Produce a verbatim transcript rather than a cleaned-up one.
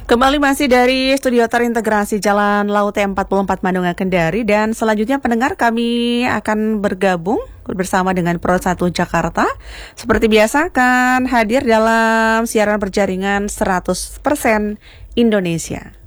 Kembali masih dari Studio Terintegrasi Jalan Laut T empat puluh empat Bandung Kendari, dan selanjutnya pendengar kami akan bergabung bersama dengan Pro satu Jakarta. Seperti biasa akan hadir dalam siaran berjaringan seratus persen Indonesia.